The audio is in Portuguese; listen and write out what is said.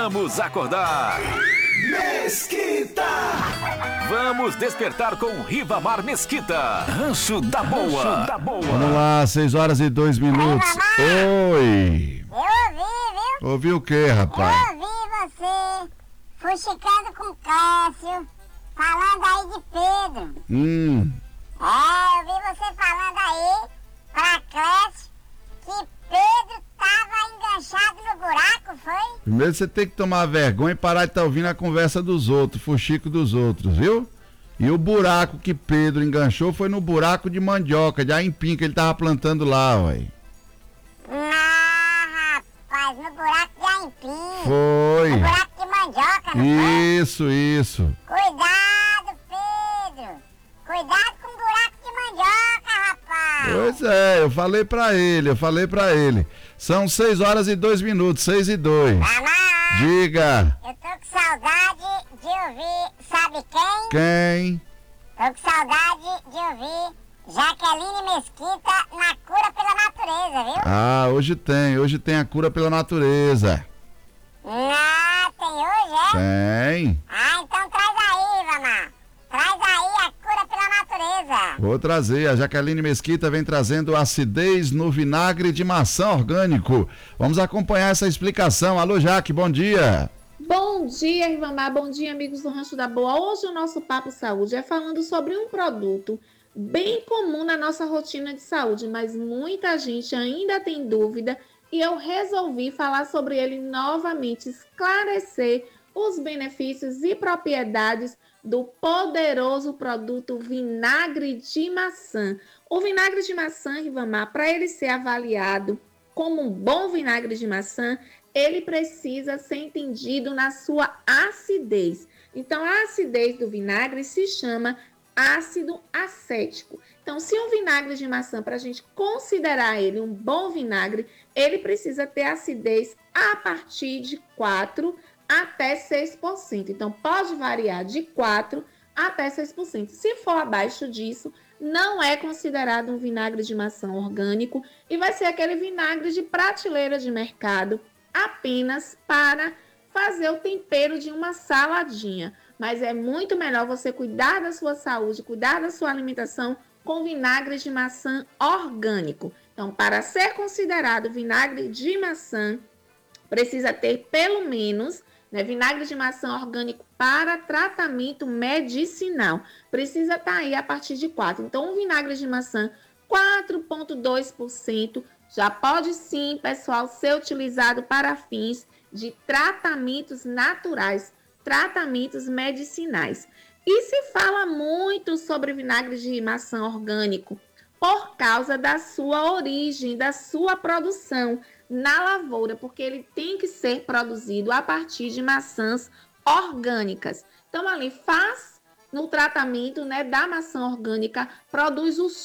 Vamos acordar. Mesquita! Vamos despertar com Rivamar Mesquita. Rancho da Boa. Vamos lá, 6h02. Oi. Eu ouvi, viu? Ouviu o quê, rapaz? Eu ouvi você fuxicando com o Clécio, falando aí de Pedro. Eu vi você falando aí pra Clécio que Pedro tava enganchado no buraco, foi? Primeiro você tem que tomar vergonha e parar de estar ouvindo a conversa dos outros, fuxico dos outros, viu? E o buraco que Pedro enganchou foi no buraco de mandioca, de aipim que ele tava plantando lá, ué. Ah, rapaz, no buraco de aipim. Foi. No buraco de mandioca, não foi? Isso. Cuidado, Pedro. Cuidado com o buraco de mandioca, rapaz. Pois é, eu falei pra ele. São 6h02, 6h02. Mamãe, Diga. eu tô com saudade de ouvir, sabe quem? Quem? Tô com saudade de ouvir Jaqueline Mesquita na Cura pela Natureza, viu? Ah, hoje tem a cura pela natureza. Ah, tem hoje, é? Tem. Ah, então traz aí, mamãe. Traz aí a Cura pela Natureza. Vou trazer, a Jaqueline Mesquita vem trazendo acidez no vinagre de maçã orgânico. Vamos acompanhar essa explicação. Alô, Jaque, bom dia. Bom dia, Rivamar. Bom dia, amigos do Rancho da Boa. Hoje o nosso Papo Saúde é falando sobre um produto bem comum na nossa rotina de saúde, mas muita gente ainda tem dúvida e eu resolvi falar sobre ele novamente, esclarecer os benefícios e propriedades do poderoso produto vinagre de maçã. O vinagre de maçã, Rivamar, para ele ser avaliado como um bom vinagre de maçã, ele precisa ser entendido na sua acidez. Então, a acidez do vinagre se chama ácido acético. Então, se um vinagre de maçã, para a gente considerar ele um bom vinagre, ele precisa ter acidez a partir de 4 até 6%. Então, pode variar de 4 até 6%. Se for abaixo disso, não é considerado um vinagre de maçã orgânico e vai ser aquele vinagre de prateleira de mercado apenas para fazer o tempero de uma saladinha. Mas é muito melhor você cuidar da sua saúde, cuidar da sua alimentação com vinagre de maçã orgânico. Então, para ser considerado vinagre de maçã, precisa ter pelo menos vinagre de maçã orgânico para tratamento medicinal. Precisa estar aí a partir de 4. Então, um vinagre de maçã 4,2% já pode sim, pessoal, ser utilizado para fins de tratamentos naturais, tratamentos medicinais. E se fala muito sobre vinagre de maçã orgânico por causa da sua origem, da sua produção na lavoura, porque ele tem que ser produzido a partir de maçãs orgânicas. Então, ali faz no tratamento da maçã orgânica, produz o